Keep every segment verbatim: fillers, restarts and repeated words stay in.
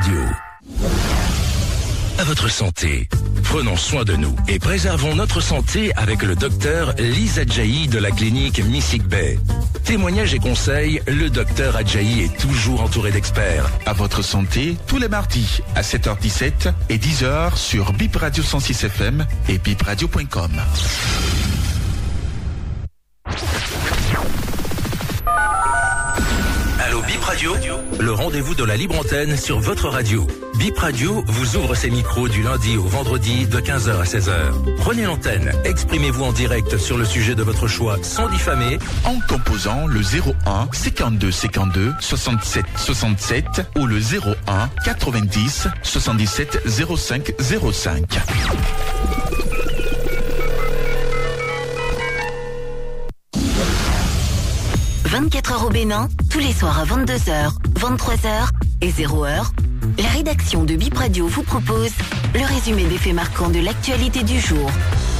Radio. À votre santé. Prenons soin de nous et préservons notre santé avec le docteur Lise Adjahi de la clinique Missik Bay. Témoignages et conseils, le docteur Adjahi est toujours entouré d'experts. À votre santé, tous les mardis à sept heures dix-sept et dix heures sur Bip Radio cent six F M et bip radio point com. Allô Bip Radio, le rendez-vous de la libre antenne sur votre radio. Bip Radio vous ouvre ses micros du lundi au vendredi de quinze heures à seize heures. Prenez l'antenne, exprimez-vous en direct sur le sujet de votre choix sans diffamer. En composant le zéro un cinquante-deux cinquante-deux soixante-sept soixante-sept ou le zéro un quatre-vingt-dix soixante-dix-sept zéro cinq zéro cinq. vingt-quatre heures au Bénin, tous les soirs à vingt-deux heures, vingt-trois heures et zéro heure, la rédaction de Bip Radio vous propose le résumé des faits marquants de l'actualité du jour.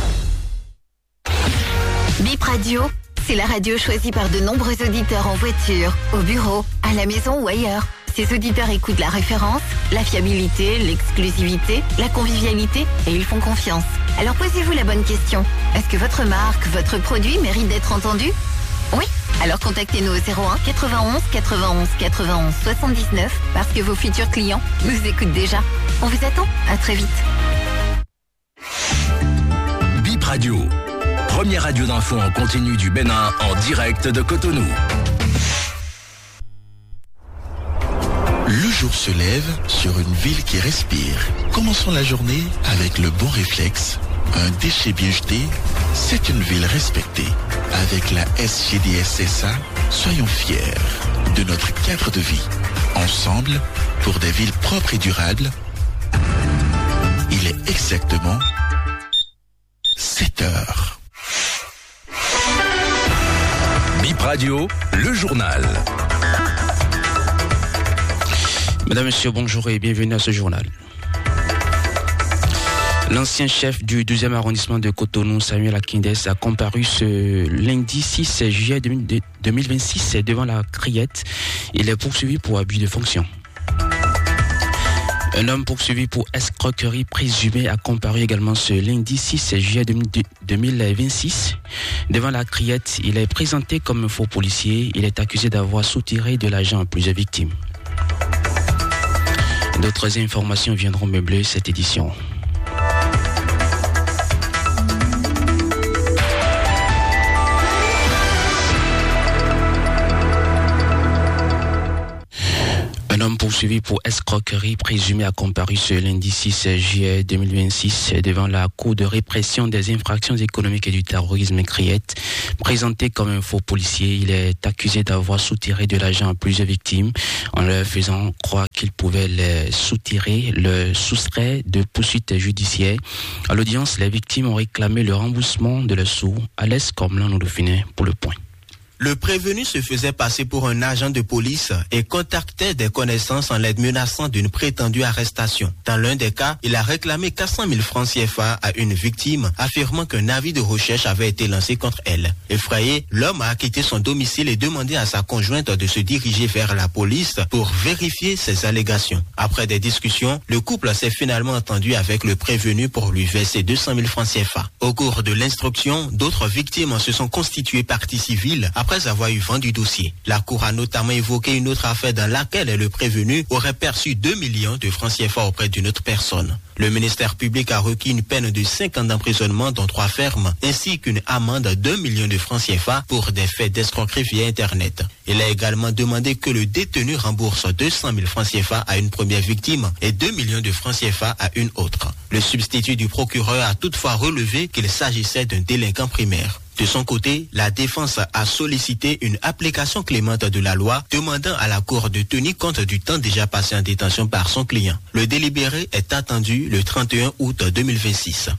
Bip Radio, c'est la radio choisie par de nombreux auditeurs en voiture, au bureau, à la maison ou ailleurs. Ces auditeurs écoutent la référence, la fiabilité, l'exclusivité, la convivialité et ils font confiance. Alors posez-vous la bonne question. Est-ce que votre marque, votre produit mérite d'être entendu ? Oui. Alors contactez-nous au zéro un quatre-vingt-onze quatre-vingt-onze quatre-vingt-onze soixante-dix-neuf parce que vos futurs clients nous écoutent déjà. On vous attend. À très vite. Bip Radio, première radio d'info en continu du Bénin en direct de Cotonou. Le jour se lève sur une ville qui respire. Commençons la journée avec le bon réflexe. Un déchet bien jeté, c'est une ville respectée. Avec la S G D S S A, soyons fiers de notre cadre de vie. Ensemble, pour des villes propres et durables, il est exactement sept heures. Bip Radio, le journal. Mesdames, Messieurs, bonjour et bienvenue à ce journal. L'ancien chef du douzième arrondissement de Cotonou, Samuel Akindès, a comparu ce lundi six juillet deux mille vingt-six devant la Criette. Il est poursuivi pour abus de fonction. Un homme poursuivi pour escroquerie présumée a comparu également ce lundi six juillet deux mille vingt-six devant la Criette. Il est présenté comme un faux policier. Il est accusé d'avoir soutiré de l'argent à plusieurs victimes. D'autres informations viendront meubler cette édition. Un homme poursuivi pour escroquerie présumée a comparu ce lundi six juillet deux mille vingt-six devant la Cour de répression des infractions économiques et du terrorisme Criette. Présenté comme un faux policier, il est accusé d'avoir soutiré de l'argent à plusieurs victimes en leur faisant croire qu'il pouvait les soutirer, le soustraire de poursuites judiciaires. À l'audience, les victimes ont réclamé le remboursement de leurs sous. Alès Comlan nous le finit pour le point. Le prévenu se faisait passer pour un agent de police et contactait des connaissances en les menaçant d'une prétendue arrestation. Dans l'un des cas, il a réclamé quatre cent mille francs C F A à une victime, affirmant qu'un avis de recherche avait été lancé contre elle. Effrayé, l'homme a quitté son domicile et demandé à sa conjointe de se diriger vers la police pour vérifier ses allégations. Après des discussions, le couple s'est finalement entendu avec le prévenu pour lui verser deux cent mille francs C F A. Au cours de l'instruction, d'autres victimes se sont constituées partie civile après avoir eu vent du dossier. La Cour a notamment évoqué une autre affaire dans laquelle le prévenu aurait perçu deux millions de francs C F A auprès d'une autre personne. Le ministère public a requis une peine de cinq ans d'emprisonnement dont trois fermes, ainsi qu'une amende d'un million de francs C F A pour des faits d'escroquerie via Internet. Il a également demandé que le détenu rembourse deux cent mille francs C F A à une première victime et deux millions de francs C F A à une autre. Le substitut du procureur a toutefois relevé qu'il s'agissait d'un délinquant primaire. De son côté, la défense a sollicité une application clémente de la loi, demandant à la Cour de tenir compte du temps déjà passé en détention par son client. Le délibéré est attendu le trente et un août deux mille vingt-six.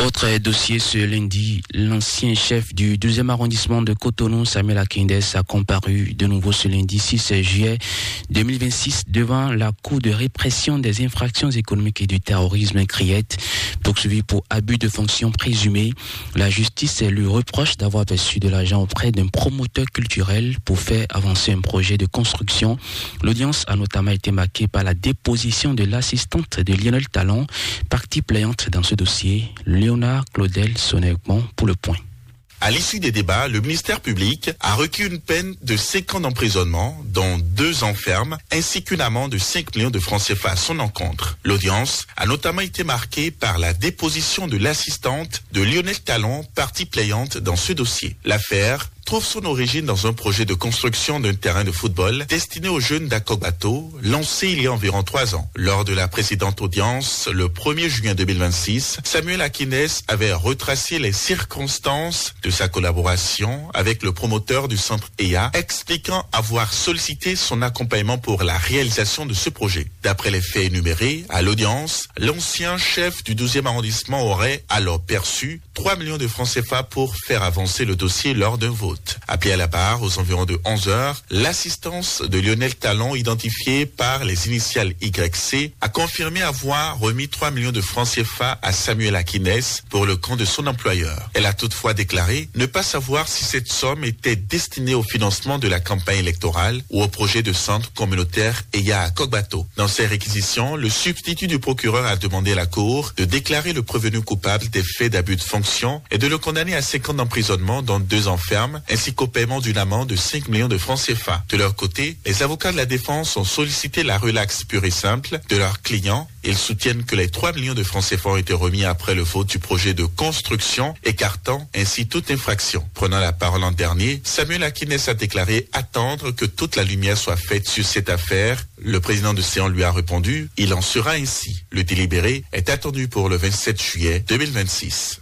Autre dossier ce lundi, l'ancien chef du douzième arrondissement de Cotonou, Samuel Akindès, a comparu de nouveau ce lundi six juillet deux mille vingt-six devant la Cour de répression des infractions économiques et du terrorisme Criette. Poursuivi pour abus de fonction présumé, la justice lui reproche d'avoir perçu de l'argent auprès d'un promoteur culturel pour faire avancer un projet de construction. L'audience a notamment été marquée par la déposition de l'assistante de Lionel Talon, partie plaignante dans ce dossier. Léonard Claudel Sonnerbon pour le point. À l'issue des débats, le ministère public a requis une peine de cinq ans d'emprisonnement, dont deux ans ferme, ainsi qu'une amende de cinq millions de francs C F A à son encontre. L'audience a notamment été marquée par la déposition de l'assistante de Lionel Talon, partie plaignante dans ce dossier. L'affaire trouve son origine dans un projet de construction d'un terrain de football destiné aux jeunes d'Akogbato, lancé il y a environ trois ans. Lors de la précédente audience, le premier juin deux mille vingt-six, Samuel Akindès avait retracé les circonstances de sa collaboration avec le promoteur du centre E Y A, expliquant avoir sollicité son accompagnement pour la réalisation de ce projet. D'après les faits énumérés à l'audience, l'ancien chef du douzième arrondissement aurait alors perçu trois millions de francs C F A pour faire avancer le dossier lors d'un vote. Appelé à la barre aux environs de onze heures, l'assistance de Lionel Talon, identifiée par les initiales Y C, a confirmé avoir remis trois millions de francs C F A à Samuel Akindès pour le compte de son employeur. Elle a toutefois déclaré ne pas savoir si cette somme était destinée au financement de la campagne électorale ou au projet de centre communautaire E Y A à Akogbato. Dans ses réquisitions, le substitut du procureur a demandé à la Cour de déclarer le prévenu coupable des faits d'abus de fonction et de le condamner à cinq ans d'emprisonnement, dont deux ans ferme, ainsi qu'au paiement d'une amende de cinq millions de francs C F A. De leur côté, les avocats de la défense ont sollicité la relaxe pure et simple de leurs clients. Ils soutiennent que les trois millions de francs C F A ont été remis après le vote du projet de construction, écartant ainsi toute infraction. Prenant la parole en dernier, Samuel Akindès a déclaré attendre que toute la lumière soit faite sur cette affaire. Le président de séance lui a répondu, il en sera ainsi. Le délibéré est attendu pour le vingt-sept juillet deux mille vingt-six.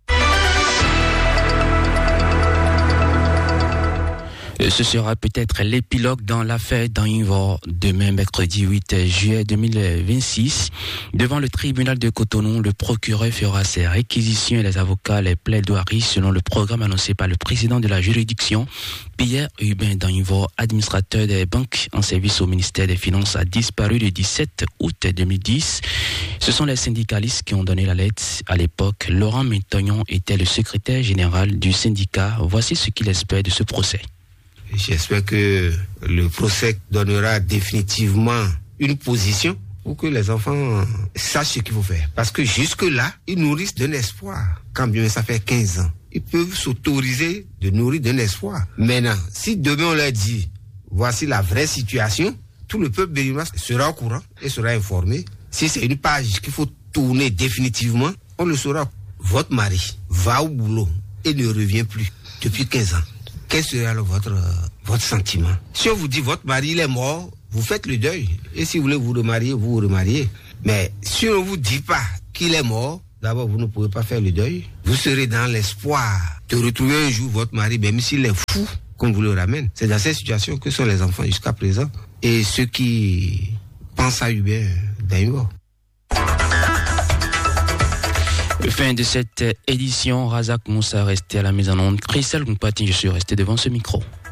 Ce sera peut-être l'épilogue dans l'affaire d'Anivor. Demain, mercredi huit juillet deux mille vingt-six, devant le tribunal de Cotonou, le procureur fera ses réquisitions et les avocats les plaidoiries selon le programme annoncé par le président de la juridiction. Pierre Hubin d'Anivor, administrateur des banques en service au ministère des Finances, a disparu le dix-sept août deux mille dix. Ce sont les syndicalistes qui ont donné la lettre. À l'époque, Laurent Métognon était le secrétaire général du syndicat. Voici ce qu'il espère de ce procès. J'espère que le procès donnera définitivement une position pour que les enfants sachent ce qu'il faut faire. Parce que jusque-là, ils nourrissent d'un espoir. Quand bien ça fait quinze ans, ils peuvent s'autoriser de nourrir d'un espoir. Maintenant, si demain on leur dit, voici la vraie situation, tout le peuple béninois sera au courant et sera informé. Si c'est une page qu'il faut tourner définitivement, on le saura. Votre mari va au boulot et ne revient plus depuis quinze ans. Quel sera alors votre, euh, votre sentiment? Si on vous dit votre mari il est mort, vous faites le deuil. Et si vous voulez vous remarier, vous vous remariez. Mais si on ne vous dit pas qu'il est mort, d'abord vous ne pouvez pas faire le deuil. Vous serez dans l'espoir de retrouver un jour votre mari, même s'il est fou, qu'on vous le ramène. C'est dans cette situation que sont les enfants jusqu'à présent. Et ceux qui pensent à Hubert d'Anivor. Fin de cette édition, Razak Moussa resté à la mise en onde. Christelle Gounpati, je suis resté devant ce micro.